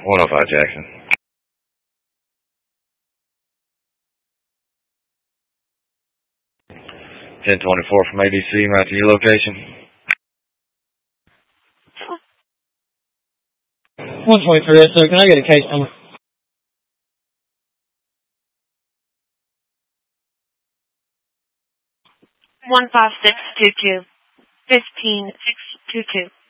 105 Jackson. 1024 from ADC, right to your location. 123, so can I get a case number? 15622. 15622.